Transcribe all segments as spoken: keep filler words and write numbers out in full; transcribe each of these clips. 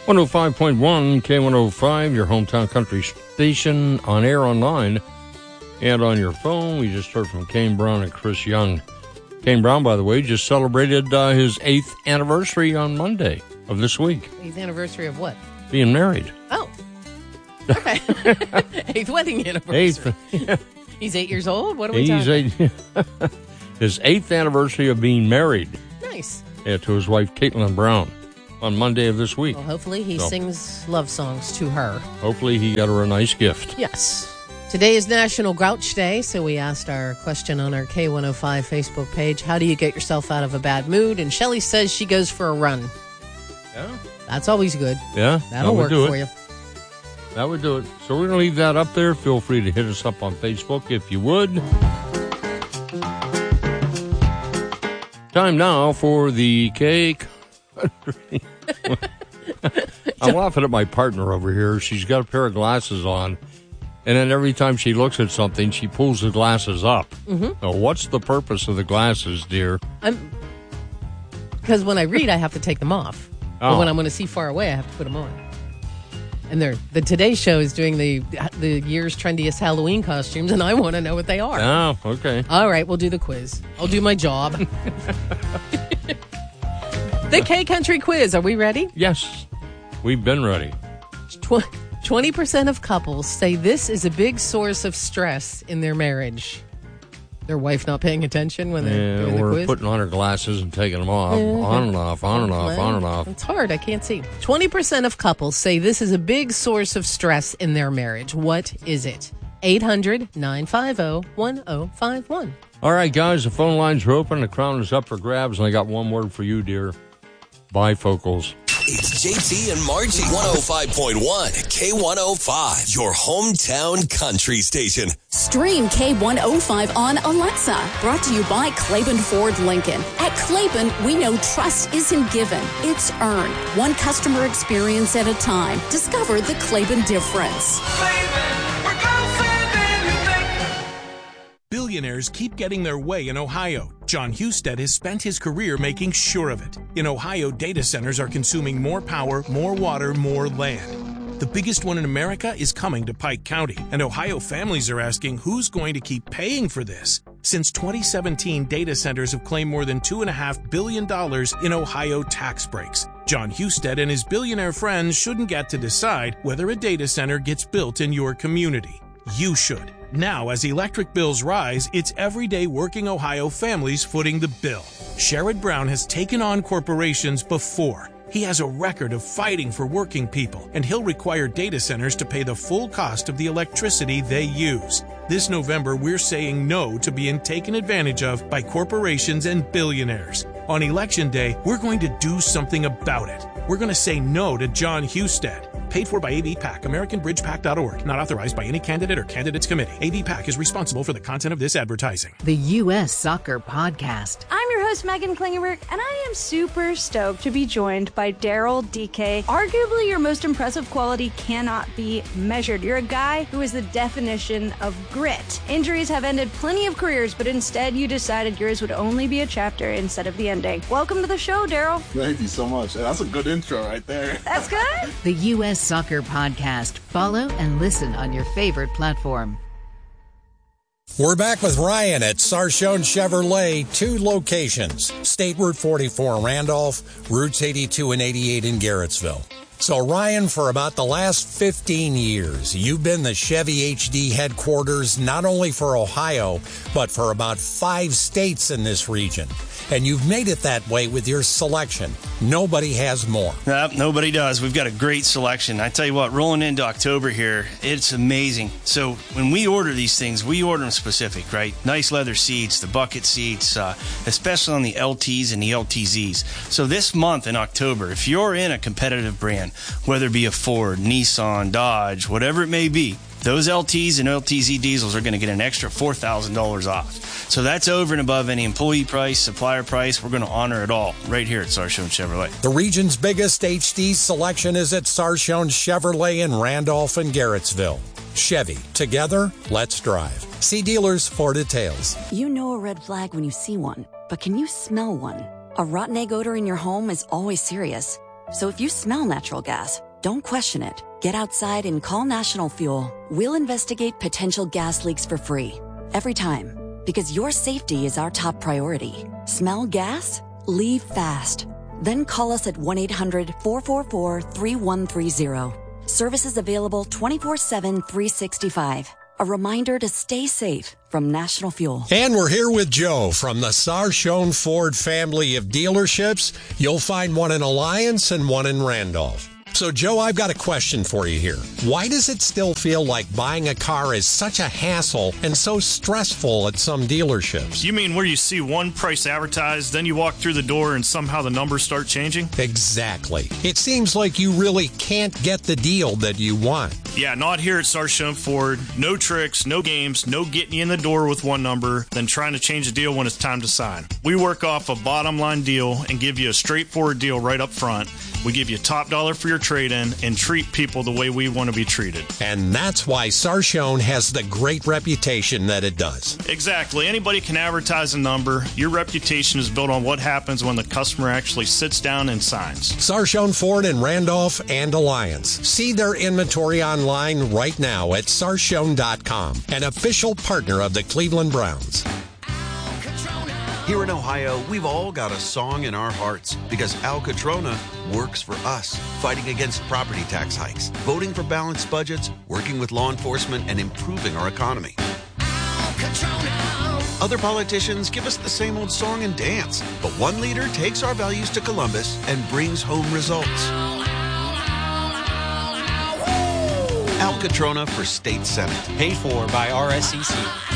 one oh five point one K one oh five, your hometown country station, on air, online, and on your phone. We just heard from Kane Brown and Chris Young. Kane Brown, by the way, just celebrated uh, his eighth anniversary on Monday of this week. Eighth anniversary of what? Being married. Oh. Okay. Eighth wedding anniversary. Eighth. He's eight years old? What are we He's talking eight, his eighth anniversary of being married. Nice. Yeah, to his wife, Caitlin Brown, on Monday of this week. Well, hopefully he so, sings love songs to her. Hopefully he got her a nice gift. Yes. Today is National Grouch Day, so we asked our question on our K one oh five Facebook page, how do you get yourself out of a bad mood? And Shelley says she goes for a run. Yeah. That's always good. Yeah. That'll that work do for it. you. That would do it. So we're going to leave that up there. Feel free to hit us up on Facebook if you would. Time now for the cake. I'm laughing at my partner over here. She's got a pair of glasses on, and then every time she looks at something, she pulls the glasses up. Mm-hmm. Now, what's the purpose of the glasses, dear? I'm because when I read, I have to take them off. Oh. But when I'm going to see far away, I have to put them on. And they're, the Today Show is doing the the year's trendiest Halloween costumes, and I want to know what they are. Oh, okay. All right, we'll do the quiz. I'll do my job. The K-Country quiz. Are we ready? Yes, we've been ready. twenty percent of couples say this is a big source of stress in their marriage. Their wife not paying attention when they're yeah, doing the or quiz? putting on her glasses and taking them off. Mm-hmm. On and off, on and off, on and off. It's hard. I can't see. twenty percent of couples say this is a big source of stress in their marriage. What is it? eight hundred nine five zero one zero five one. All right, guys, the phone lines are open. The crown is up for grabs, and I got one word for you, dear. Bifocals. It's J T and Margie. one oh five point one K one oh five, your hometown country station. Stream K one oh five on Alexa. Brought to you by Claiborne Ford Lincoln. At Claiborne, we know trust isn't given, it's earned. One customer experience at a time. Discover the Claiborne difference. Claiborne, we're confident you think. Billionaires keep getting their way in Ohio. John Husted has spent his career making sure of it. In Ohio, data centers are consuming more power, more water, more land. The biggest one in America is coming to Pike County, and Ohio families are asking who's going to keep paying for this. Since twenty seventeen, data centers have claimed more than two point five billion dollars in Ohio tax breaks. John Husted and his billionaire friends shouldn't get to decide whether a data center gets built in your community. You should. Now, as electric bills rise, it's everyday working Ohio families footing the bill. Sherrod Brown has taken on corporations before. He has a record of fighting for working people, and he'll require data centers to pay the full cost of the electricity they use. This November, we're saying no to being taken advantage of by corporations and billionaires. On Election Day, we're going to do something about it. We're going to say no to John Husted. Paid for by A B PAC, American Bridge Pac dot org. Not authorized by any candidate or candidates committee. A B PAC is responsible for the content of this advertising. The U S Soccer Podcast. I'm your host, Megan Klingenberg, and I am super stoked to be joined by Daryl D K. Arguably, your most impressive quality cannot be measured. You're a guy who is the definition of grit. Injuries have ended plenty of careers, but instead you decided yours would only be a chapter instead of the ending. Welcome to the show, Daryl. Thank you so much. That's a good intro right there. That's good. The U S Soccer Podcast. Follow and listen on your favorite platform. We're back with Ryan at Sarshone Chevrolet, two locations, State Route forty-four in Randolph, Routes eighty-two and eighty-eight in Garrettsville. So Ryan, for about the last fifteen years, you've been the Chevy H D headquarters not only for Ohio, but for about five states in this region. And you've made it that way with your selection. Nobody has more. Nope, nobody does. We've got a great selection. I tell you what, rolling into October here, it's amazing. So when we order these things, we order them specific, right? Nice leather seats, the bucket seats, uh, especially on the L Ts and the L T Zs. So this month in October, if you're in a competitive brand, whether it be a Ford, Nissan, Dodge, whatever it may be, those L Ts and L T Z diesels are going to get an extra four thousand dollars off. So that's over and above any employee price, supplier price. We're going to honor it all right here at Sarshone Chevrolet. The region's biggest H D selection is at Sarshone Chevrolet in Randolph and Garrettsville. Chevy. Together, let's drive. See dealers for details. You know a red flag when you see one, but can you smell one? A rotten egg odor in your home is always serious. So if you smell natural gas, don't question it. Get outside and call National Fuel. We'll investigate potential gas leaks for free. Every time. Because your safety is our top priority. Smell gas? Leave fast. Then call us at one eight hundred four four four three one three zero. Services available twenty-four seven, three sixty-five. A reminder to stay safe from National Fuel. And we're here with Joe from the Sarshone Ford family of dealerships. You'll find one in Alliance and one in Randolph. So, Joe, I've got a question for you here. Why does it still feel like buying a car is such a hassle and so stressful at some dealerships? You mean where you see one price advertised, then you walk through the door and somehow the numbers start changing? Exactly. It seems like you really can't get the deal that you want. Yeah, not here at Sarshone Ford. No tricks, no games, no getting you in the door with one number, then trying to change the deal when it's time to sign. We work off a bottom line deal and give you a straightforward deal right up front. We give you top dollar for your trade-in and treat people the way we want to be treated. And that's why Sarshone has the great reputation that it does. Exactly. Anybody can advertise a number. Your reputation is built on what happens when the customer actually sits down and signs. Sarshone Ford in Randolph and Alliance. See their inventory online right now at sarshone dot com, an official partner of the Cleveland Browns. Here in Ohio, we've all got a song in our hearts because Al Catrona works for us, fighting against property tax hikes, voting for balanced budgets, working with law enforcement, and improving our economy. Other politicians give us the same old song and dance, but one leader takes our values to Columbus and brings home results. Al Catrona for State Senate. Paid for by R S C C.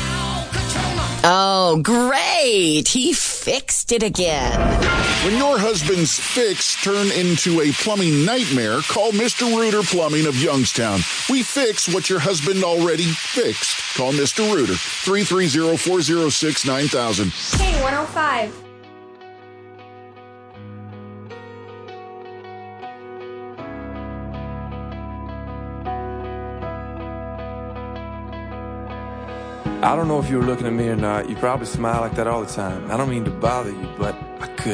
Oh, great! He fixed it again. When your husband's fix turn into a plumbing nightmare, call Mister Rooter Plumbing of Youngstown. We fix what your husband already fixed. Call Mister Rooter, three three zero, four zero six, nine thousand. K one oh five. I don't know if you were looking at me or not. You probably smile like that all the time. I don't mean to bother you, but I could.